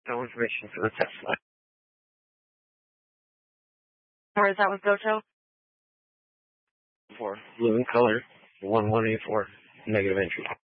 No information for the test flight. Where is that with GoTo? 4, blue in color, 1184, negative entry.